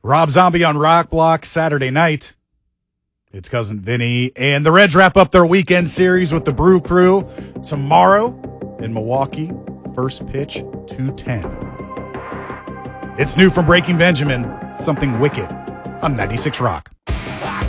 Rob Zombie on Rock Block Saturday night. It's Cousin Vinny, and the Reds wrap up their weekend series with the Brew Crew tomorrow in Milwaukee. First pitch, 2:10. It's new from Breaking Benjamin, Something Wicked on 96 Rock.